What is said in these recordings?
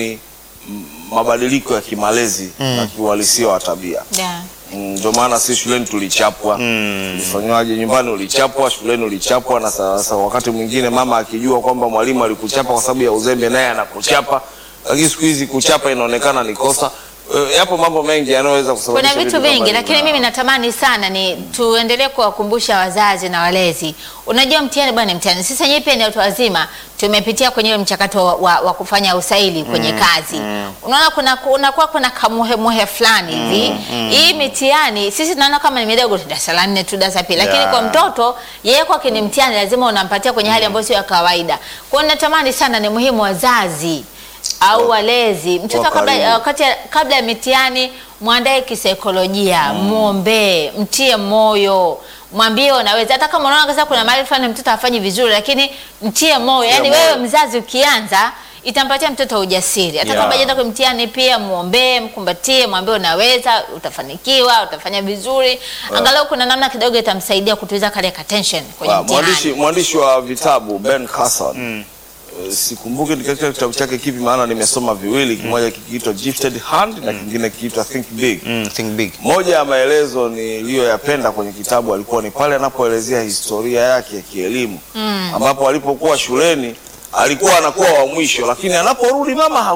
ni mabadiliko ya kimalezi na kiuhalisia wa tabia. Ndio maana sisi shuleni tulichapwa. Tulifanywaje nyumbani ulichapwa, shuleni ulichapwa, na sasa wakati mwingine mama akijua kwamba mwalimu alikuchapa kwa sababu ya uzembe naye anakuchapa. Lakini siku hizi kuchapa inaonekana ni kosa. Yapo mambo mengi yanayoweza kusababisha kuna vitu vingi, lakini mimi natamani sana ni tuendelee kuwakumbusha wazazi na walezi. Unajua mtihani bwana, mtihani sisi wenyewe pia ni watu wazima tumepitia kwenye mchakato wa kufanya usaili kwenye kazi. Unaona kuna kamuhemuhe fulani hivi. Hii mitihani sisi tunaona kama ni midogo, darasa la 4 tu, darasa la 2, lakini kwa mtoto yeye kwake ni mtihani, lazima unampatia kwenye hali ambayo sio ya kawaida. Kwa hiyo natamani sana, ni muhimu wazazi au walezi mtoto kabla ya mitihani muandae kisaikolojia, muombe, mtie moyo, mwambie unaweza. Hata kama unaona kama kuna mahali fulani mtoto hafanyi vizuri, lakini mtie moyo. Yani wewe mzazi ukianza itampatia mtoto ujasiri. Hata kama hajaenda kwa mtihani pia muombe, mkumbatie, mwambie unaweza, utafanikiwa, utafanya vizuri. Angalau kuna namna kidogo itamsaidia kutuliza kale tension kwenye mtihani. Mwandishi wa vitabu Ben Carson, sikumbuki katika kitabu chake kipi, maana nimesoma viwili, kimoja kikiitwa Gifted Hand na kingine kikiitwa Think Big. Think Big. Moja ya maelezo niliyoyapenda kwenye kitabu alikuwa ni pale anapoelezea historia yake ya kielimu, ambapo alipokuwa shuleni alikuwa anakuwa wa mwisho, lakini anaporudi mama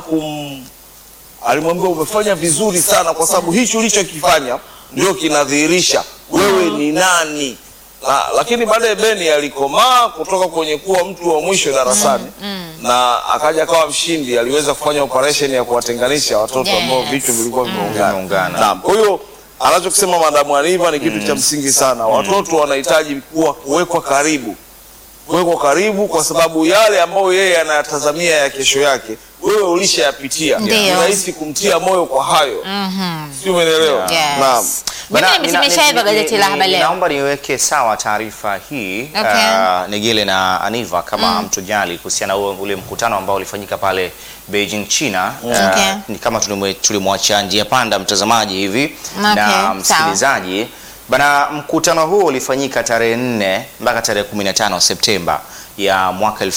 alimwambia umefanya vizuri sana, kwa sababu hicho ulichokifanya ndio kinadhihirisha wewe ni nani. Lakini baadaye Beni alikomaa kutoka kwenye kuwa mtu wa mwisho darasani na akaja akawa mshindi. Aliweza kufanya operation ya kuwatenganisha watoto ambao vichwa vilikuwa vimeungana. Naam, kwa hiyo anachokisema Madam Aniva ni kitu cha msingi sana. Watoto wanahitaji kuwekwa karibu, kwa sababu yale ambayo yeye anayatazamia ya kesho yake wewe ulishayapitia. Ni rahisi kumtia moyo kwa hayo. Sio, umeelewa? Naam. Mimi nimeshaiba gazeti la habari leo. Naomba niweke sawa taarifa hii Negele na Aniva kama mtujali kuhusiana na ule mkutano ambao ulifanyika pale Beijing, China. Ni kama tulimwachia njia panda mtazamaji hivi na msikilizaji. Bana, mkutano huo ulifanyika tarehe 4 mpaka tarehe 15 Septemba ya mwaka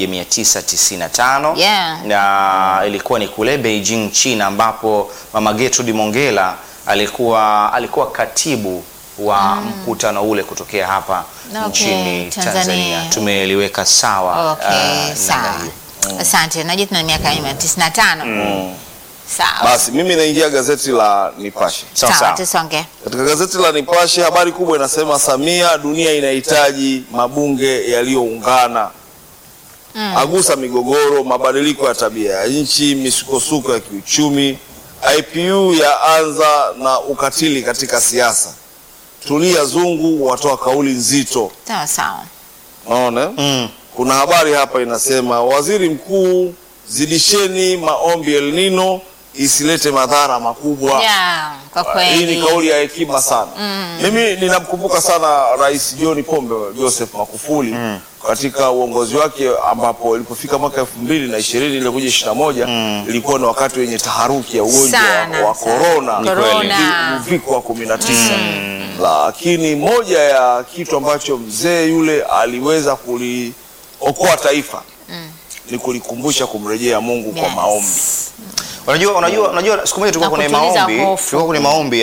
1995. Na ilikuwa ni kule Beijing, China, ambapo Mama Gertrude Mongella alikuwa katibu wa mkutano ule kutokea hapa nchini Tanzania. Tumeliweka sawa. Sawa. Asante. Najua tuna miaka 95. Sawa. Basi mimi naingia gazeti la Nipashe. Sawa, tusonge. Katika gazeti la Nipashe habari kubwa inasema Samia, dunia inahitaji mabunge yaliyoungana. Agusa migogoro, mabadiliko ya tabia ya nchi, misukosuko ya kiuchumi. IPU yaanza na ukatili katika siasa. Tulia Zungu watoa kauli nzito. Sawa. Unaona? Kuna habari hapa inasema waziri mkuu, zidisheni maombi El Nino isilete madhara makubwa. Kwa kweli. Hii ni kauli ya hekima sana. Mimi ninamkumbuka sana Rais John Pombe Joseph Magufuli katika uongozi wake, ambapo ilipofika mwaka 2020 ile kuja 21 ilikuwa ni wakati wenye taharuki ya ugonjwa wa corona, uviko wa 19. Lakini moja ya kitu ambacho mzee yule aliweza kuliokoa taifa ni kulikumbusha kumrejea Mungu kwa maombi. Unajua siku moja tulikuwa kwenye maombi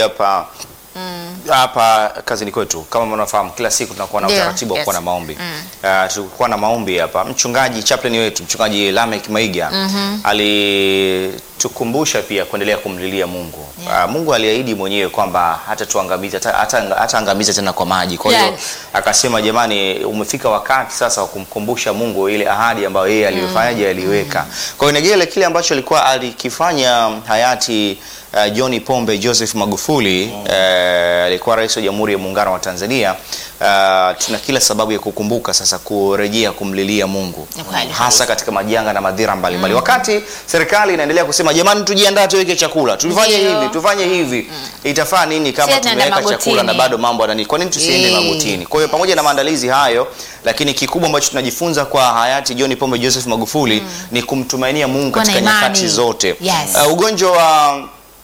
hapa kazini kwetu. Kama mnafahamu kila siku tunakuwa na utaratibu wa kuwa na maombi. Tulikuwa na maombi hapa. Mchungaji chaplain wetu, Mchungaji Lamek Maiga, alitukumbusha pia kuendelea kumlilia Mungu. Mungu aliahidi mwenyewe kwamba hata angamiza tena kwa maji. Kwa hiyo akasema, jamani, umefika wakati sasa wa kumkumbusha Mungu ile ahadi ambayo yeye aliweka. Kwa hiyo Negele, kile ambacho alikuwa alikifanya hayati John Pombe Joseph Magufuli, alikuwa rais wa Jamhuri ya Muungano wa Tanzania. Tuna kila sababu ya kukumbuka sasa kurejea kumlilia Mungu, hasa katika majanga na madhira mbalimbali. Wakati serikali inaendelea kusema, jamani, tujiandaa tuweke chakula, tufanye hivi, itafaa nini kama tumeweka chakula na bado mambo yanani? Kwa nini tusiende magotini? Kwa hiyo pamoja na maandalizi hayo, lakini kikubwa ambacho tunajifunza kwa hayati John Pombe Joseph Magufuli ni kumtumainia Mungu katika nyakati zote. Ugonjwa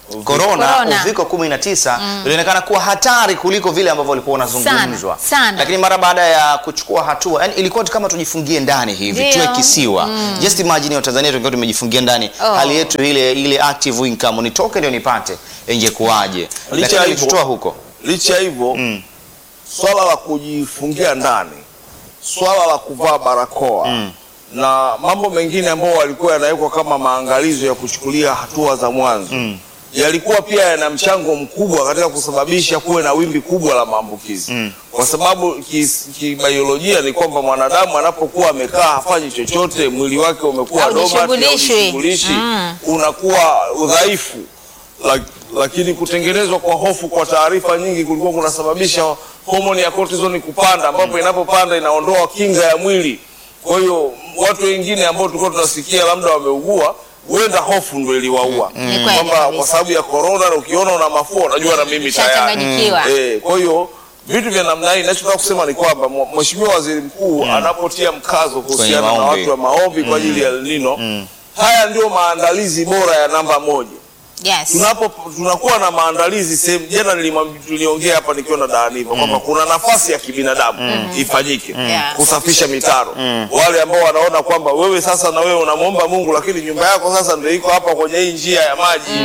Corona. Uviko 19 ilionekana kuwa hatari kuliko vile ambavyo walikuwa wanazungumzwa. Sana. Lakini mara baada ya kuchukua hatua, yani ilikuwa kama tujifungie ndani hivi, tuwe kisiwa. Just imagine wa Tanzania tungekuwa tumejifungia ndani, hali yetu ile active income nitoke ndio nipate, ingekuaje? Licha Lakini huko. Licha hivyo, swala la kujifungia ndani, swala la kuvaa barakoa na mambo mengine ambayo walikuwa yanawekwa kama maangalizo ya kuchukulia hatua za mwanzo yalikuwa pia yana mchango mkubwa katika kusababisha kuwe na wimbi kubwa la maambukizi. Kwa sababu kibiolojia ni kwamba mwanadamu anapokuwa amekaa hafanyi chochote, mwili wake umekuwa dormant, unakuwa udhaifu. Lakini kutengenezwa kwa hofu kwa taarifa nyingi kulikuwa kunasababisha homoni ya cortisol kupanda, ambapo inapopanda inaondoa kinga ya mwili. Kwa hiyo watu wengine ambao tulikuwa tunasikia labda wameugua, huenda hofu ndio iliwaua. Kwamba kwa sababu ya corona, na ukiona una mafua unajua na mimi tayari. Kwa hiyo vitu vya namna hii, ninachotaka kusema ni kwamba Mheshimiwa Waziri Mkuu anapotia mkazo kuhusiana na watu wa maombi kwa ajili ya El Nino, haya ndio maandalizi bora ya namba moja. Yes. Tunakuwa na maandalizi sehemu. Jana tuliongea hapa nikiwa na Daaniva kwamba kuna nafasi ya kibinadamu ifanyike, kusafisha mitaro. Wale ambao wanaona kwamba wewe sasa na wewe unamuomba Mungu, lakini nyumba yako sasa ndio iko hapa kwenye hii njia ya maji,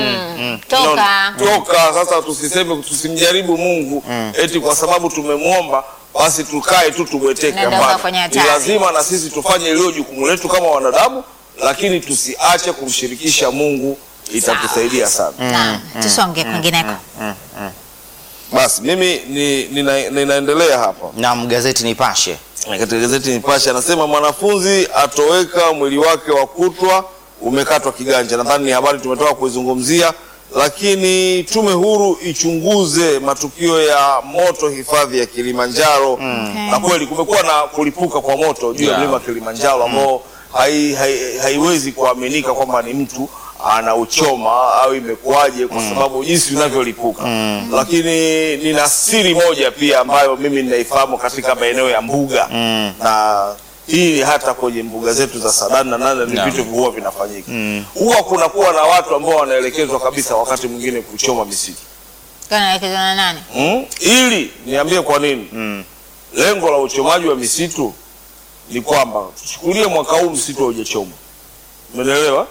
toka sasa. Tusimjaribu Mungu eti kwa sababu tumemuomba basi tukae tu tubweteke. Ni lazima na sisi tufanye ile jukumu letu kama wanadamu, lakini tusiache kumshirikisha Mungu. Itatusaidia sana. Tusonge kwingineko. Basi mimi ninaendelea hapa. Na gazeti Nipashe. Katika gazeti Nipashe anasema mwanafunzi atoweka, mwili wake wa kutwa umekatwa kiganja. Nadhani ni habari tumetoka kuizungumzia, lakini tume huru ichunguze matukio ya moto hifadhi ya Kilimanjaro. Na kweli kumekuwa na kulipuka kwa moto juu ya mlima Kilimanjaro ambao haiwezi kuaminika kwamba ni mtu anauchoma au imekuaje, kwa sababu jinsi unavyolipuka. Lakini nina siri moja pia ambayo mimi ninaifahamu katika maeneo ya mbuga, na hii hata kwenye mbuga zetu za Sadani na nane ni vitu huwa vinafanyika. Huwa kunakuwa na watu ambao wanaelekezwa kabisa wakati mwingine kuchoma misitu. Kanaelekezwa na nani? Ili niambie kwa nini. Lengo la uchomaji wa misitu ni kwamba tuchukulie mwaka huu msitu haujachomwa. Umeelewa?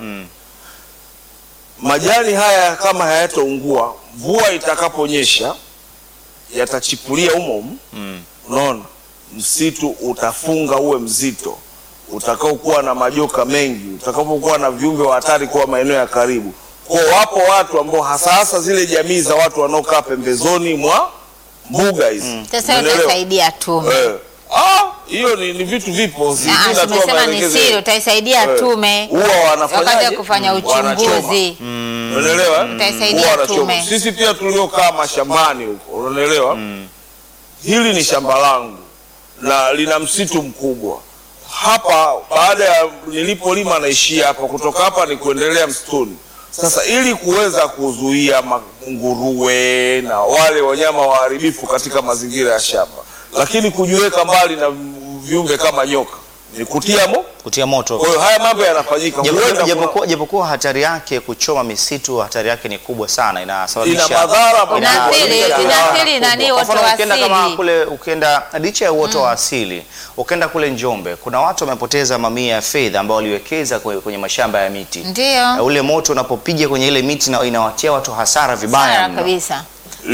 Majani haya kama hayataungua, mvua itakaponyesha yatachipulia humo. Unaona, msitu utafunga uwe mzito, utakao kuwa na majoka mengi, utakapokuwa na viumbe wa hatari kwa maeneo ya karibu. Kwa wapo watu ambao hasa zile jamii za watu wanaokaa pembezoni mwa mbuga hizi. Sasa utasaidia tume. Hiyo ni vitu vipo. Tumesema ni siri, utaisaidia tume. Huwa wanafanyaje? Kufanya uchunguzi. Unaelewa? Utaisaidia tume. Sisi pia tuliokaa mashambani huko, unaelewa? Hili ni shamba langu na lina msitu mkubwa. Hapa baada ya nilipolima naishia hapa, kutoka hapa ni kuendelea msituni. Sasa ili kuweza kuzuia nguruwe na wale wanyama waharibifu katika mazingira ya shamba, lakini kujiweka mbali na viumbe kama nyoka ni kutia moto. Kwa hiyo haya mambo yanafanyika. Japokuwa hatari yake kuchoma misitu, hatari yake ni kubwa sana, inasababisha madhara. Inaathiri nani watu wa asili. Kama kule ukienda licha ya uoto wa asili, ukienda kule Njombe, kuna watu wamepoteza mamia ya fedha ambao waliwekeza kwenye mashamba ya miti. Ndio. Ule moto unapopiga kwenye ile miti na inawatia watu hasara vibaya kabisa.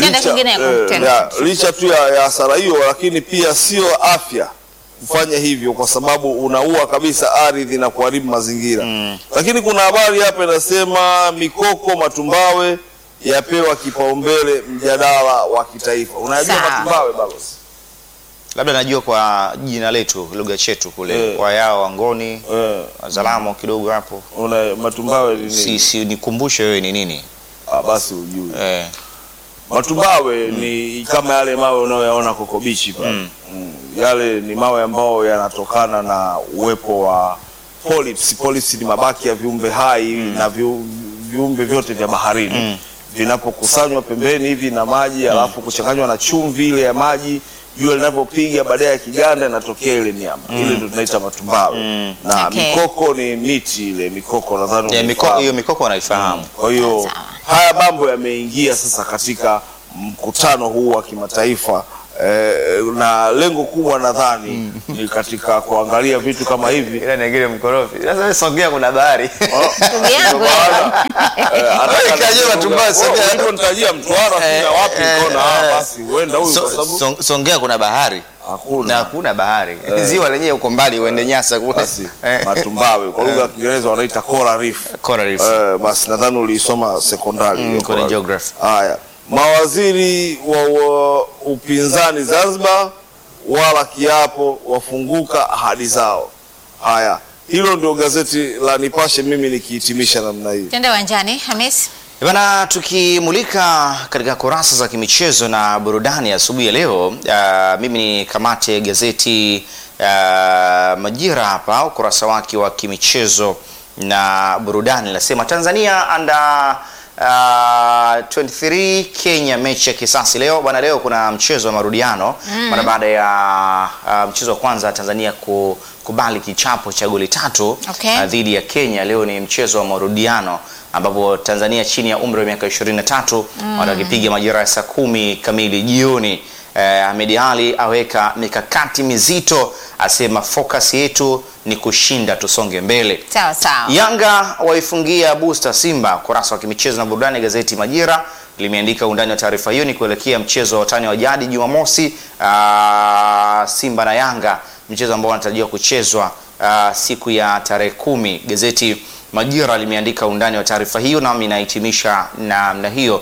Licha tu ya hasara hiyo, lakini pia sio afya kufanya hivyo, kwa sababu unaua kabisa ardhi na kuharibu mazingira. Lakini kuna habari hapa inasema mikoko Matumbawe yapewa kipaumbele mjadala wa kitaifa. Unajua Matumbawe balozi? Labda najua kwa jina letu, lugha chetu kule kwa yao Wangoni, Wazalamo kidogo hapo. Una Matumbawe ni nini? Si nikumbushe wewe ni nini? Basi ujue. Matumbawe ni kama yale mawe unayoyaona Kokobichi pale. Yale ni mawe ambayo yanatokana na uwepo wa polyps. Polyps ni mabaki ya viumbe hai na viumbe vyote vya baharini. Vinapokusanywa pembeni hivi na maji, alafu kuchanganywa na chumvi ile ya maji, jua linapopiga baadaye ya kiganda inatokea ile nyama. Ile ndio tunaita Matumbawe. Na mikoko ni miti ile mikoko, nadhani hiyo mikoko wanaifahamu. Kwa hiyo haya mambo yameingia sasa katika mkutano huu wa kimataifa na lengo kubwa nadhani ni katika kuangalia vitu kama hivi. Ila nyingine mkorofi. Sasa Songea kuna bahari. Ndugu yangu nitajia Mtwara na wapi kona basi uenda huyu kwa sababu Songea kuna bahari. Hakuna. Na hakuna bahari. Ziwa lenyewe uko mbali uende Nyasa kule. Basi Matumbawe kwa lugha ya Kiingereza wanaita Coral Reef. Coral Reef. Basi nadhani ulisoma sekondari kwenye geography. Haya. Mawaziri wa upinzani Zanzibar wala kiapo wafunguka ahadi zao. Haya, hilo ndio gazeti la Nipashe, mimi nikihitimisha namna hii. Twende uwanjani Hamis. Bwana, tukimulika katika kurasa za kimichezo na burudani asubuhi ya leo, mimi ni kamate gazeti Majira hapa, ukurasa wake wa kimichezo na burudani nasema Tanzania under 23 Kenya mechi ya kisasi leo. Bwana, leo kuna mchezo wa marudiano mara baada ya mchezo wa kwanza Tanzania kukubali kichapo cha goli 3 dhidi ya Kenya. Leo ni mchezo wa marudiano ambapo Tanzania chini ya umri wa miaka 23 watakipiga majira ya saa 10 kamili jioni. Ahmed Ali aweka mikakati mizito, asema focus yetu ni kushinda, tusonge mbele. Sawa sawa. Yanga waifungia booster Simba. Kurasa wa kimichezo na burudani gazeti Majira limeandika undani wa taarifa hiyo ni kuelekea mchezo wa watani wa jadi Jumamosi, Simba na Yanga, mchezo ambao unatarajiwa kuchezwa siku ya tarehe 10. Gazeti Majira limeandika undani wa taarifa hiyo, na mimi nahitimisha na hiyo.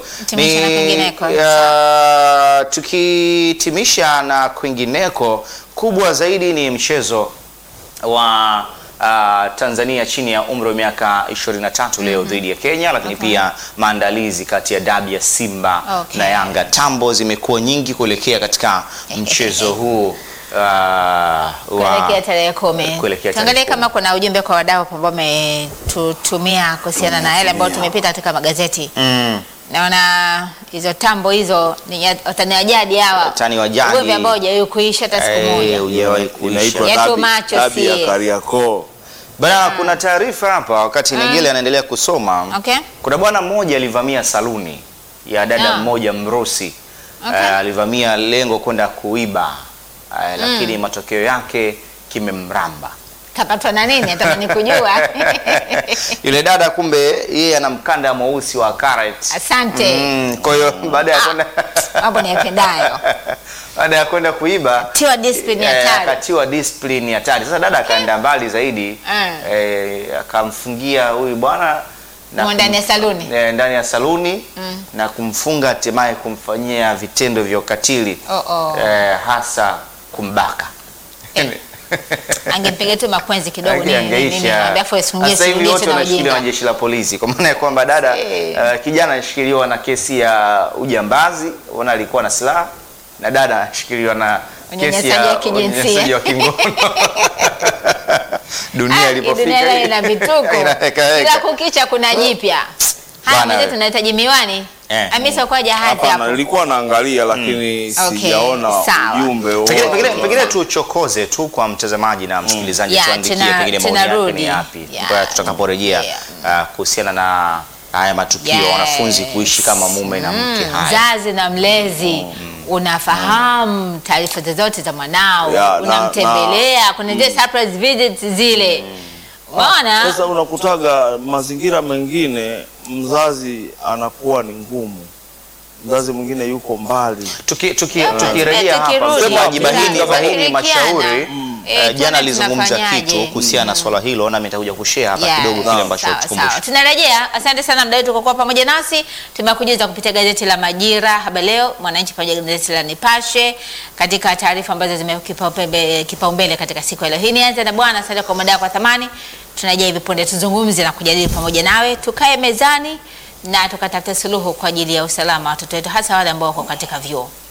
Tukitimisha na kwingineko, kubwa zaidi ni mchezo wa Tanzania chini ya umri wa miaka 23 leo dhidi ya Kenya, lakini pia maandalizi kati ya dabi ya Simba na Yanga. Tambo zimekuwa nyingi kuelekea katika mchezo huu kuelekea tarehe 10. Tuangalie kama kuna ujumbe kwa wadau ambao wametutumia kuhusiana na yale ambayo tumepita katika magazeti. Naona hizo tambo hizo ni watani wa jadi hawa. Watani wa jadi. Wewe ambao hujawahi kuisha hata siku moja. Hujawahi kuisha. Dabi ya Kariakoo. Bana, kuna taarifa hapa wakati Negele anaendelea kusoma. Kuna bwana mmoja alivamia saluni ya dada mmoja Mrusi. Alivamia lengo kwenda kuiba. Lakini matokeo yake kimemramba. Kapatwa na nini? Natamani kujua. Yule dada kumbe yeye ana mkanda mweusi wa karat. Asante. Kwa hiyo baada ya kwenda hapo niyapendayo. Baada ya kwenda kuiba, tiwa discipline ya hatari. Akatiwa discipline ya hatari. Sasa dada akaenda mbali zaidi, akamfungia huyu bwana ndani ya saluni. Ndani ya saluni na kumfunga, hatimaye kumfanyia vitendo vya ukatili. Hasa kumbaka. Angempiga tu makwenzi kidogo nini alafu afungie suluhu yote na ujinga na jeshi la polisi, kwa maana ya kwamba dada kijana anashikiliwa na kesi ya ujambazi, wana alikuwa na silaha, na dada anashikiliwa na kesi ya unyanyasaji wa kingono. Dunia ilipofika dunia ina vituko. Kila kukicha kuna jipya. Haya mzee, tunahitaji miwani. Hamisa kwa jahazi hapo. Nilikuwa naangalia lakini sijaona ujumbe wote. Pengine tuchokoze tu kwa mtazamaji na msikilizaji, tuandikie pengine maoni yako ni yapi tutakaporejea kuhusiana na haya matukio wanafunzi kuishi kama mume na mke. Mzazi na mlezi unafahamu taarifa zote za mwanao, unamtembelea, kuna zile surprise visits zile. Unaona? Sasa unakutaga mazingira mengine mzazi anakuwa ni ngumu. Mzazi mwingine yuko mbali. Tukirejea hapa sema Bahini Mashauri jana alizungumza kitu kuhusiana na swala hilo, na nitakuja kushare hapa kidogo kile ambacho tukumbusha. Tunarejea. Asante sana mdau wetu kwa kuwa pamoja nasi. Tumekujuza kupitia gazeti la Majira, Habari Leo, Mwananchi pamoja na gazeti la Nipashe katika taarifa ambazo zimekipaumbele katika siku ya leo. Hii nianze na bwana, asante kwa muda kwa thamani. Tunajia hivi punde tuzungumze na kujadili pamoja nawe, tukae mezani na tukatafuta suluhu kwa ajili ya usalama wa watoto wetu, hasa wale ambao wako katika vyuo.